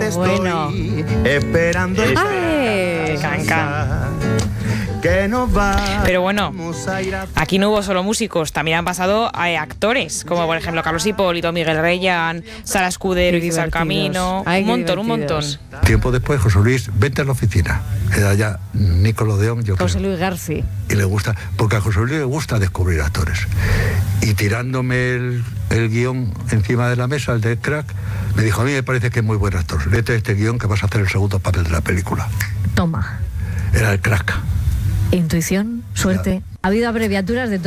bueno. Esperando que nos va. Pero bueno, aquí no hubo solo músicos, también han pasado actores, como por ejemplo Carlos Hipólito, Miguel Reyán, Sara Escudero y César Camino. Ay, un montón. Tiempo después, José Luis, vente a la oficina. Era ya Nickelodeon, yo José creo. Luis García. Y le gusta, porque a José Luis le gusta descubrir actores. Y tirándome el guión encima de la mesa, el de Crack, me dijo, a mí me parece que es muy buen actor. Léete este guión que vas a hacer el segundo papel de la película. Toma. Era el Crack. Intuición, suerte. Ha habido abreviaturas de